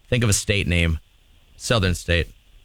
Think of a state name. Southern state.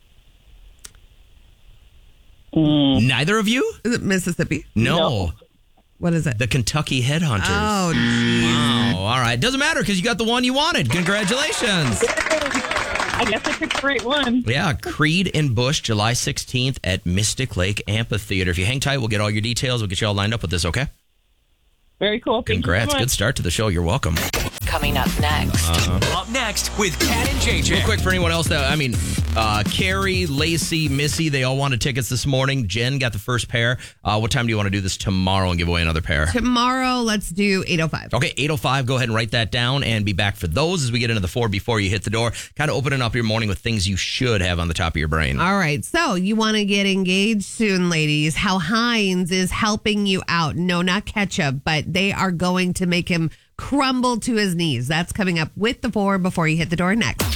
Neither of you? Is it Mississippi? No. What is it? The Kentucky Headhunters. Oh, geez. Wow. All right. Doesn't matter because you got the one you wanted. Congratulations. I guess I picked the right one. Yeah, Creed and Bush, July 16th at Mystic Lake Amphitheater. If you hang tight, we'll get all your details. We'll get you all lined up with this, okay? Very cool. Thank Congrats. you so much. Good start to the show. You're welcome. Coming up next. Up next with Kat and JJ. Real quick for anyone else Carrie, Lacey, Missy, they all wanted tickets this morning. Jen got the first pair. What time do you want to do this tomorrow and give away another pair? Tomorrow, let's do 8:05. Okay, 8:05. Go ahead and write that down and be back for those as we get into the 4 before you hit the door. Kind of opening up your morning with things you should have on the top of your brain. All right. So you want to get engaged soon, ladies. How Heinz is helping you out. No, not ketchup, but they are going to make him crumble to his knees. That's coming up with the 4 before you hit the door next.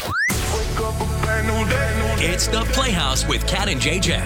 It's the Playhouse with Kat and JJ.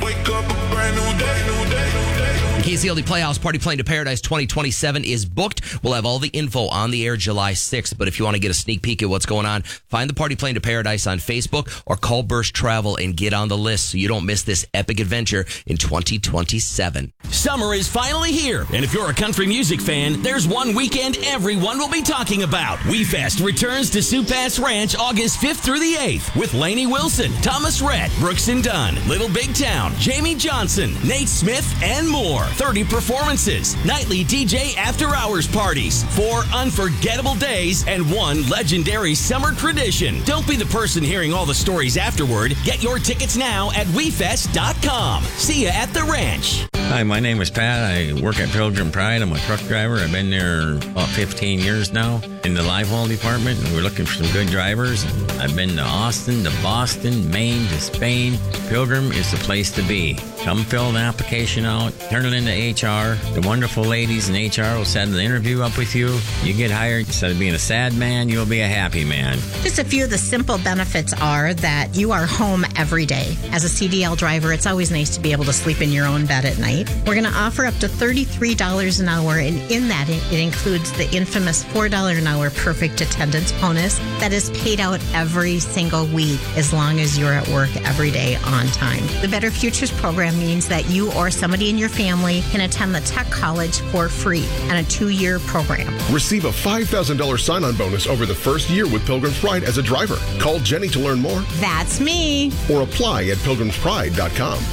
KCLD Playhouse Party Plane to Paradise 2027 is booked. We'll have all the info on the air July 6th. But if you want to get a sneak peek at what's going on, find the Party Plane to Paradise on Facebook or call Burst Travel and get on the list so you don't miss this epic adventure in 2027. Summer is finally here, and if you're a country music fan, there's one weekend everyone will be talking about. WeFest returns to Sioux Pass Ranch August 5th through the 8th with Lainey Wilson, Thomas Rhett, Brooks and Dunn, Little Big Town, Jamie Johnson, Nate Smith, and more. 30 performances, nightly DJ after-hours parties, 4 unforgettable days, and 1 legendary summer tradition. Don't be the person hearing all the stories afterward. Get your tickets now at WeFest.com. See you at the ranch. Hi, my name is Pat. I work at Pilgrim Pride. I'm a truck driver. I've been there about 15 years now in the live haul department, and we're looking for some good drivers. I've been to Austin, to Boston, Maine, to Spain. Pilgrim is the place to be. Come fill an application out, turn it into HR. The wonderful ladies in HR will set the interview up with you. You get hired. Instead of being a sad man, you'll be a happy man. Just a few of the simple benefits are that you are home every day. As a CDL driver, it's always nice to be able to sleep in your own bed at night. We're going to offer up to $33 an hour, and in that, it includes the infamous $4 an hour perfect attendance bonus that is paid out every single week as long as you're at work every day on time. The Better Futures program means that you or somebody in your family can attend the Tech College for free on a 2-year program. Receive a $5,000 sign-on bonus over the first year with Pilgrim's Pride as a driver. Call Jenny to learn more. That's me. Or apply at pilgrimspride.com.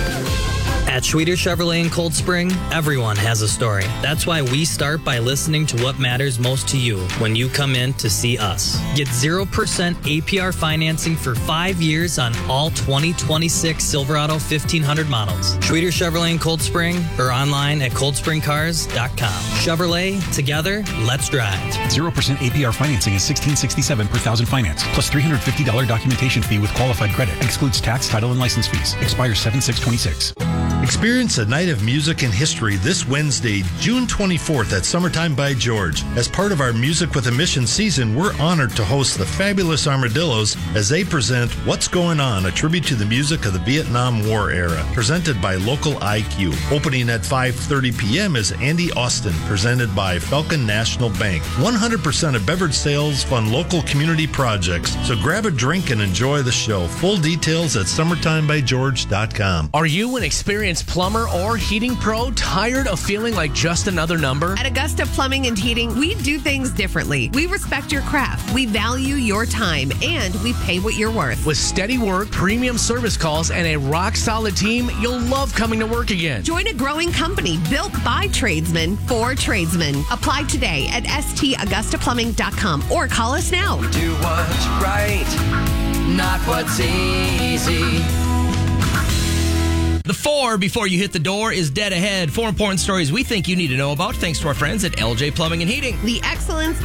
At Schweeter Chevrolet in Cold Spring, everyone has a story. That's why we start by listening to what matters most to you when you come in to see us. Get 0% APR financing for 5 years on all 2026 Silverado 1500 models. Schweeter Chevrolet in Cold Spring or online at coldspringcars.com. Chevrolet, together, let's drive. 0% APR financing is $1,667 per thousand finance, plus $350 documentation fee with qualified credit. Excludes tax, title, and license fees. Expires 7/6/26. Experience a night of music and history this Wednesday, June 24th at Summertime by George. As part of our Music with a Mission season, we're honored to host the Fabulous Armadillos as they present What's Going On, a tribute to the music of the Vietnam War era, presented by Local IQ. Opening at 5:30 p.m. is Andy Austin, presented by Falcon National Bank. 100% of beverage sales fund local community projects, so grab a drink and enjoy the show. Full details at summertimebygeorge.com. Are you an experienced plumber or heating pro tired of feeling like just another number? At Augusta Plumbing and Heating, we do things differently. We respect your craft, we value your time, and we pay what you're worth. With steady work, premium service calls, and a rock-solid team, you'll love coming to work again. Join a growing company built by tradesmen for tradesmen. Apply today at stAugustaPlumbing.com or call us now. We do what's right, not what's easy. The 4 before you hit the door is dead ahead. 4 important stories we think you need to know about thanks to our friends at LJ Plumbing and Heating. The excellence